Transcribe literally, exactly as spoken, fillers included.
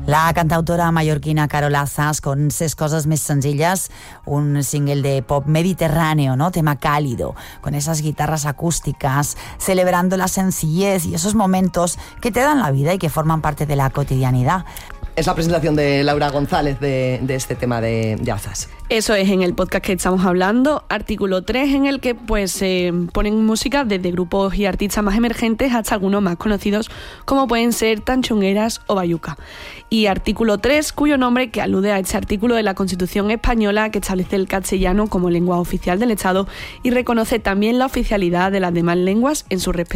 La cantautora mallorquina Carol Azas con Ses cosas més sencillas, un single de pop mediterráneo, ¿no? Tema cálido, con esas guitarras acústicas, celebrando la sencillez y esos momentos que te dan la vida y que forman parte de la cotidianidad. Es la presentación de Laura González de, de este tema de, de Azas. Eso es en el podcast que estamos hablando, artículo tres, en el que pues se eh, ponen música desde grupos y artistas más emergentes hasta algunos más conocidos, como pueden ser Tanchongueras o Bayuca. Y artículo tres, cuyo nombre que alude a este artículo de la Constitución española que establece el castellano como lengua oficial del Estado y reconoce también la oficialidad de las demás lenguas en su respectivo